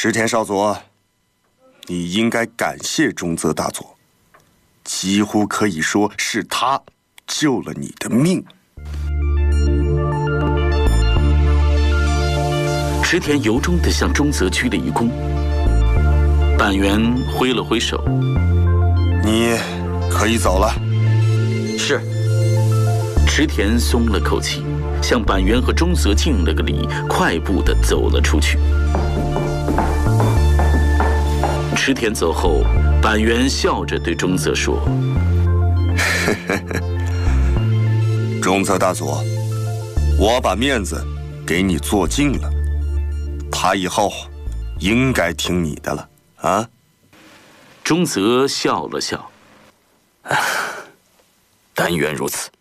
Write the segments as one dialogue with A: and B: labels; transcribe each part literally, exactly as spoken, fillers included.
A: 石田少佐，你应该感谢中泽大佐，几乎可以说是他救了你的命。
B: 石田由衷地向中泽鞠了一躬。板垣挥了挥手：“
A: 你可以走了。”
C: 是。
B: 池田松了口气，向板垣和中泽敬了个礼，快步地走了出去。池田走后，板垣笑着对中泽说：“
A: 中泽大佐，我把面子给你做尽了，他以后应该听你的了啊。”
B: 中泽笑了笑：“
C: 但愿如此。”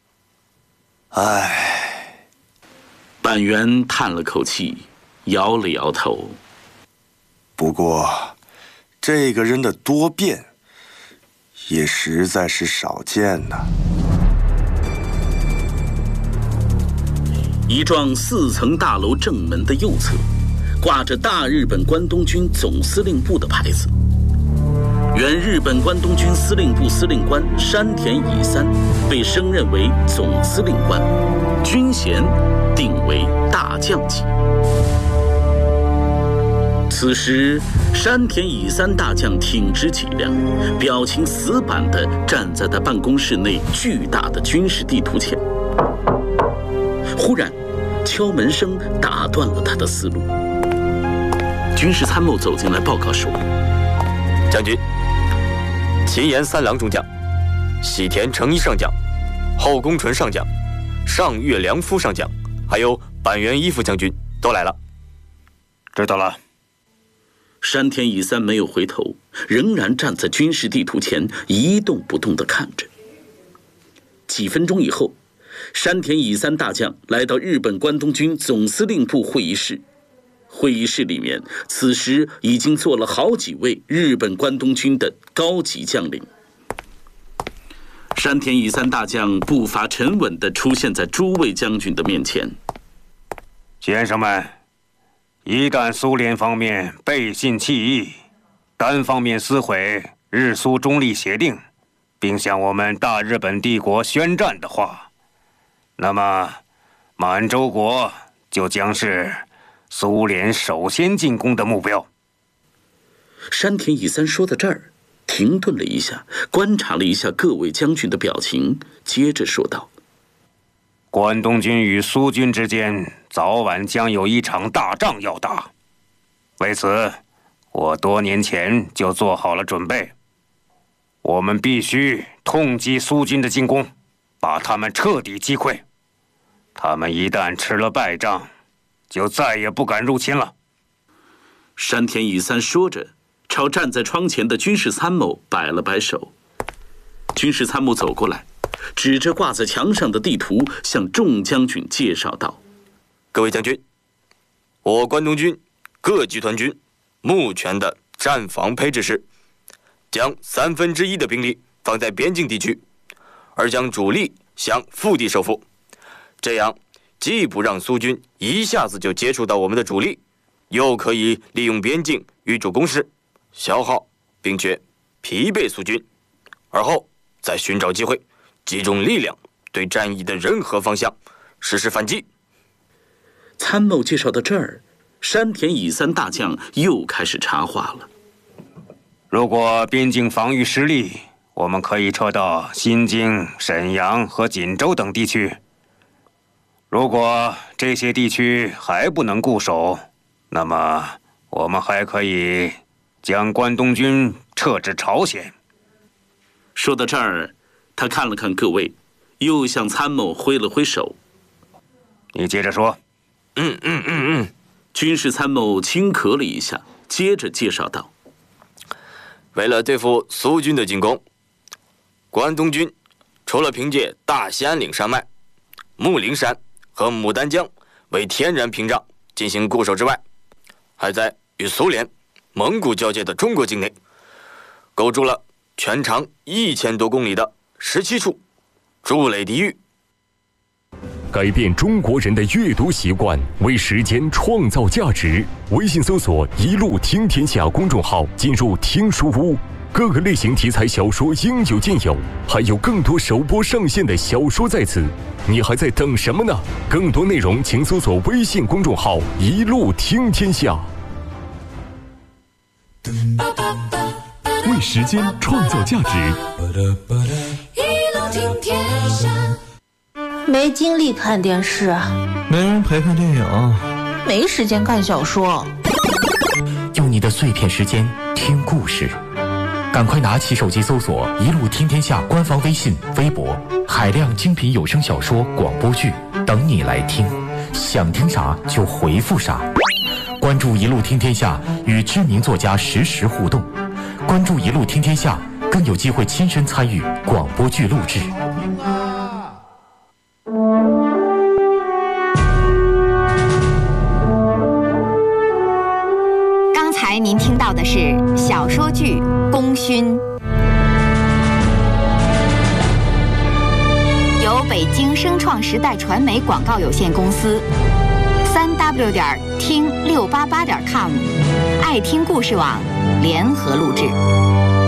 A: 唉，
B: 板垣叹了口气，摇了摇头。
A: 不过，这个人的多变，也实在是少见呐。
B: 一幢四层大楼正门的右侧，挂着大日本关东军总司令部的牌子。原日本关东军司令部司令官山田乙三被升任为总司令官，军衔定为大将级。此时，山田乙三大将挺直脊梁，表情死板地站在他办公室内巨大的军事地图前。忽然，敲门声打断了他的思路。军事参谋走进来报告说：“
C: 将军，秦岩三郎中将、喜田诚一上将、后宫纯上将、上岳良夫上将，还有板垣一副将军都来了。”
D: 知道了。
B: 山田乙三没有回头，仍然站在军事地图前一动不动地看着。几分钟以后，山田乙三大将来到日本关东军总司令部会议室。会议室里面此时已经坐了好几位日本关东军的高级将领。山田乙三大将步伐沉稳地出现在诸位将军的面前。
D: 先生们，一旦苏联方面背信弃义，单方面撕毁日苏中立协定，并向我们大日本帝国宣战的话，那么满洲国就将是苏联首先进攻的目标。
B: 山田乙三说到这儿，停顿了一下，观察了一下各位将军的表情，接着说道：“
D: 关东军与苏军之间早晚将有一场大仗要打，为此，我多年前就做好了准备。我们必须痛击苏军的进攻，把他们彻底击溃。他们一旦吃了败仗，就再也不敢入侵了。”
B: 山田乙三说着，朝站在窗前的军事参谋摆了摆手。军事参谋走过来，指着挂在墙上的地图，向众将军介绍道：“
C: 各位将军，我关东军各集团军目前的战防配置是，将三分之一的兵力放在边境地区，而将主力向腹地收复。这样既不让苏军一下子就接触到我们的主力，又可以利用边境与主攻势，消耗并且疲惫苏军，而后再寻找机会，集中力量对战役的任何方向实施反击。”
B: 参谋介绍到这儿，山田乙三大将又开始插话了：“
D: 如果边境防御失利，我们可以撤到新津、沈阳和锦州等地区。如果这些地区还不能固守，那么我们还可以将关东军撤至朝鲜。”
B: 说到这儿，他看了看各位，又向参谋挥了挥手：“
D: 你接着说。”“
C: 嗯嗯嗯嗯。”
B: 军事参谋轻咳了一下，接着介绍道：“
C: 为了对付苏军的进攻，关东军除了凭借大兴安岭山脉、木陵山和牡丹江为天然屏障进行固守之外，还在与苏联、蒙古交界的中国境内，构筑了全长一千多公里的十七处筑垒地域。
E: 改变中国人的阅读习惯，为时间创造价值。微信搜索“一路听天下”公众号，进入听书屋，各个类型题材小说应有尽有，还有更多首播上线的小说在此。你还在等什么呢？更多内容请搜索微信公众号“一路听天下”。
F: 为时间创造价值。
G: 一路听天下。
H: 没精力看电视，
I: 没人陪看电影，
H: 没时间看小说。
J: 用你的碎片时间听故事，赶快拿起手机搜索“一路听天下”官方微信、微博，海量精品有声小说、广播剧等你来听。想听啥就回复啥。关注“一路听天下”，与知名作家实时互动。关注“一路听天下”，更有机会亲身参与广播剧录制。
K: 刚才您听到的是小说剧《功勋》，由北京声创时代传媒广告有限公司、三 w 点听六八八点 com、爱听故事网联合录制。